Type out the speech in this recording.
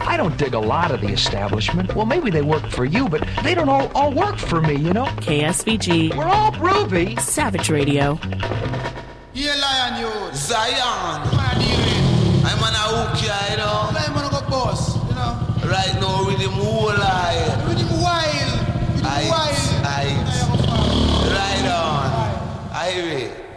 I don't dig a lot of the establishment. Well, maybe they work for you, but they don't all work for me, you know? KSVG. We're all groovy. Savage Radio. Yeah, Lion, you. Zion. Man, I'm on a hook here, you know. I'm on a go boss, you know. Right now, with him whole eye. With him wild. With him wild. Right on. Highway.